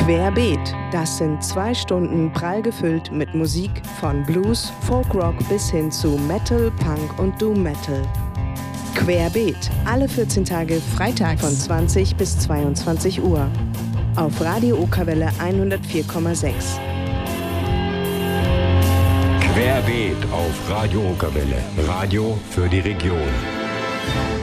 Querbeet, das sind 2 Stunden prall gefüllt mit Musik von Blues, Folkrock bis hin zu Metal, Punk und Doom Metal. Querbeet, alle 14 Tage freitags von 20 bis 22 Uhr. Auf Radio Okerwelle 104,6. Querbeet auf Radio Okerwelle. Radio für die Region.